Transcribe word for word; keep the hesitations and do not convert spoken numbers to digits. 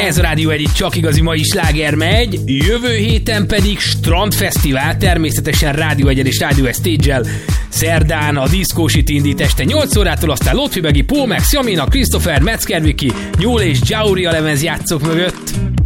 Ez a Rádió egy csak igazi mai sláger megy, jövő héten pedig Strandfesztivál, természetesen Rádió egy és Rádió egy Stage-el. Szerdán a Disco City indít este nyolc órától, aztán Lotfi Begi, Paul Max, Jamina, Christopher, Metzger Viki, Nyúl és Jauria lemez játszók mögött.